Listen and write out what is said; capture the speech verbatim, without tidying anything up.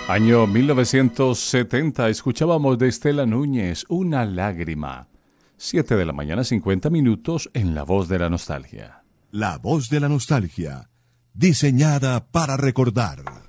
Año mil novecientos setenta, escuchábamos de Estela Núñez, Una lágrima. Siete de la mañana, cincuenta minutos, en La Voz de la Nostalgia. La Voz de la Nostalgia, diseñada para recordar.